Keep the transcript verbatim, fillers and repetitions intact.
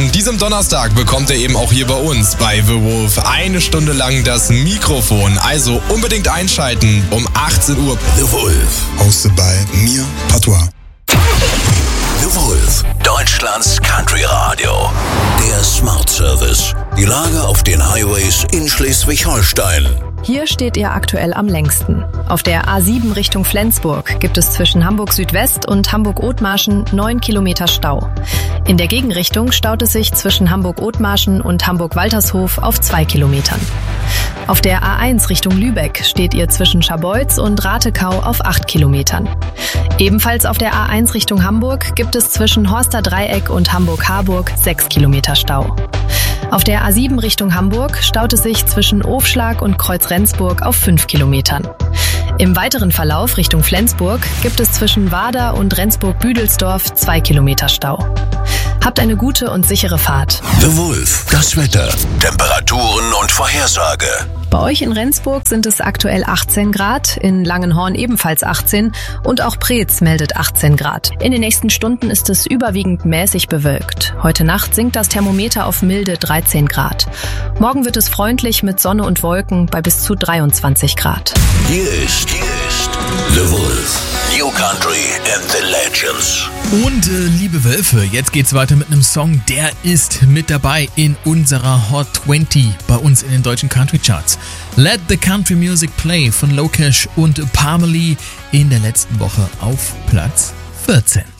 an diesem Donnerstag bekommt er eben auch hier bei uns bei The Wolf eine Stunde lang das Mikrofon. Also unbedingt einschalten um achtzehn Uhr. The Wolf, hosted by mir, Patois. The Wolf, Deutschlands Country Radio. Der Smart Service. Die Lage auf den Highways in Schleswig-Holstein. Hier steht ihr aktuell am längsten. Auf der A sieben Richtung Flensburg gibt es zwischen Hamburg Südwest und Hamburg-Othmarschen neun Kilometer Stau. In der Gegenrichtung staut es sich zwischen Hamburg-Othmarschen und Hamburg-Waltershof auf zwei Kilometern. Auf der A eins Richtung Lübeck steht ihr zwischen Scharbeutz und Ratekau auf acht Kilometern. Ebenfalls auf der A eins Richtung Hamburg gibt es zwischen Horster Dreieck und Hamburg-Harburg sechs Kilometer Stau. Auf der A sieben Richtung Hamburg staut es sich zwischen Ofschlag und Kreuz-Rendsburg auf fünf Kilometern. Im weiteren Verlauf Richtung Flensburg gibt es zwischen Wader und Rendsburg-Büdelsdorf zwei Kilometer Stau. Habt eine gute und sichere Fahrt. The Wolf, das Wetter, Temperaturen und Vorhersage. Bei euch in Rendsburg sind es aktuell achtzehn Grad, in Langenhorn ebenfalls achtzehn und auch Preetz meldet achtzehn Grad. In den nächsten Stunden ist es überwiegend mäßig bewölkt. Heute Nacht sinkt das Thermometer auf milde dreizehn Grad. Morgen wird es freundlich mit Sonne und Wolken bei bis zu dreiundzwanzig Grad. Hier ist, hier ist The Wolf, New Country and the Legends. Und äh, liebe Wölfe, jetzt geht's weiter mit einem Song, der ist mit dabei in unserer Hot zwanzig bei uns in den deutschen Country Charts. Let the Country Music Play von Lokesh und Parmalee in der letzten Woche auf Platz vierzehn.